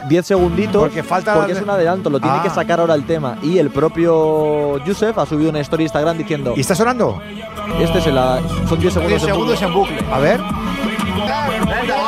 10 segunditos Porque es un adelanto, lo tiene que sacar ahora el tema. Y el propio Yusef ha subido una story Instagram diciendo… ¿Y está sonando? Este son 10 segundos, 10 segundos en bucle. A ver.